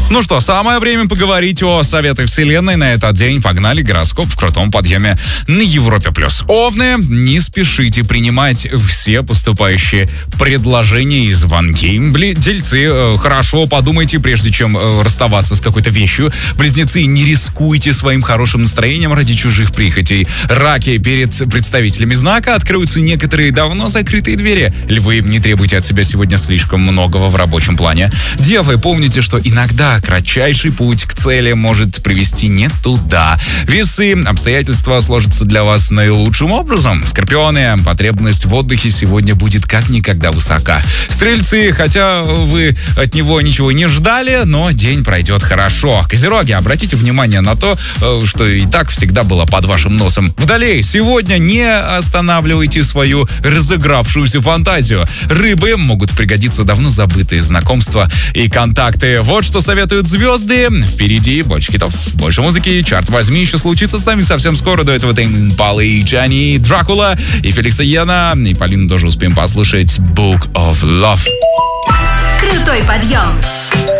Ну что, самое время поговорить о советах вселенной на этот день. Погнали, гороскоп в крутом подъеме на Европе+. Овны, не спешите принимать все поступающие предложения и звонки. Дельцы, хорошо подумайте, прежде чем расставаться с какой-то вещью. Близнецы, не рискуйте своим хорошим настроением ради чужих прихотей. Раки, перед представителями знака откроются некоторые давно закрытые двери. Львы, не требуйте от себя сегодня слишком многого в рабочем плане. Девы, помните, что иногда кратчайший путь к цели может привести не туда. Весы, обстоятельства сложатся для вас наилучшим образом. Скорпионы, потребность в отдыхе сегодня будет как никогда высока. Стрельцы, хотя вы от него ничего не ждали, но день пройдет хорошо. Козероги, обратите внимание на то, что и так всегда было под вашим носом. Водолей, сегодня не останавливайте свою разыгравшуюся фантазию. Рыбы, могут пригодиться давно забытые знакомства и контакты. Вот что советуют звезды. Впереди больше хитов, больше музыки. Чарт возьми, еще случится с нами совсем скоро. До этого Тейм Импала и Джани Дракула, и Феликса Йена. И Полину тоже успеем послушать Book of Love. Крутой подъем.